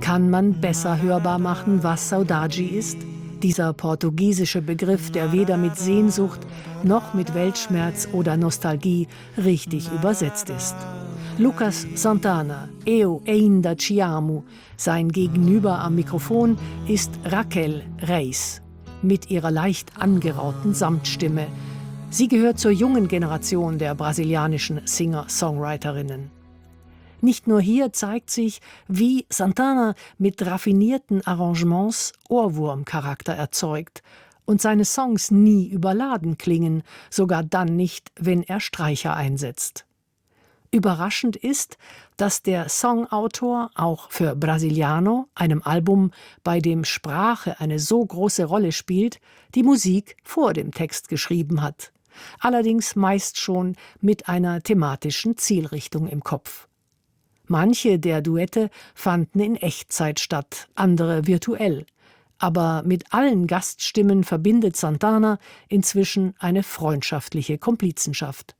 Kann man besser hörbar machen, was Saudade ist? Dieser portugiesische Begriff, der weder mit Sehnsucht noch mit Weltschmerz oder Nostalgie richtig übersetzt ist. Lucas Santana, Eu ainda te amo. Sein Gegenüber am Mikrofon ist Raquel Reis mit ihrer leicht angerauten Samtstimme. Sie gehört zur jungen Generation der brasilianischen Singer-Songwriterinnen. Nicht nur hier zeigt sich, wie Santana mit raffinierten Arrangements Ohrwurmcharakter erzeugt und seine Songs nie überladen klingen, sogar dann nicht, wenn er Streicher einsetzt. Überraschend ist, dass der Songautor auch für Brasiliano, einem Album, bei dem Sprache eine so große Rolle spielt, die Musik vor dem Text geschrieben hat. Allerdings meist schon mit einer thematischen Zielrichtung im Kopf. Manche der Duette fanden in Echtzeit statt, andere virtuell. Aber mit allen Gaststimmen verbindet Santana inzwischen eine freundschaftliche Komplizenschaft.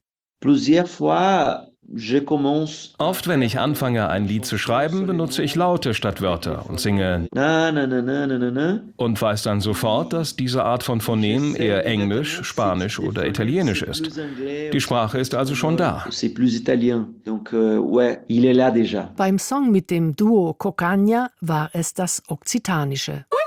Oft, wenn ich anfange, ein Lied zu schreiben, benutze ich Laute statt Wörter und singe und weiß dann sofort, dass diese Art von Phonem eher Englisch, Spanisch oder Italienisch ist. Die Sprache ist also schon da. Beim Song mit dem Duo Cocagna war es das Okzitanische.